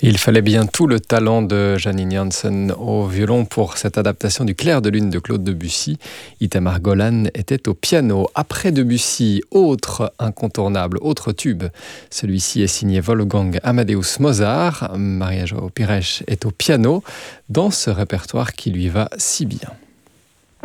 Il fallait bien tout le talent de Janine Jansen au violon pour cette adaptation du Clair de lune de Claude Debussy. Itamar Golan était au piano. Après Debussy, autre incontournable, autre tube. Celui-ci est signé Wolfgang Amadeus Mozart. Maria João Pires est au piano dans ce répertoire qui lui va si bien.